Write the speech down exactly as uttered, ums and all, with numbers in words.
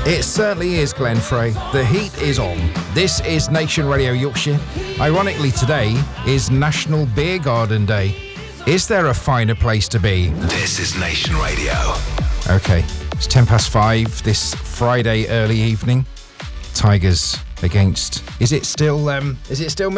It certainly is, Glenn Frey. The heat is on. This is Nation Radio Yorkshire. Ironically, today is National Beer Garden Day. Is there a finer place to be? This is Nation Radio. Okay, it's ten past five this Friday early evening. Tigers against... Is it still... Um, is it still...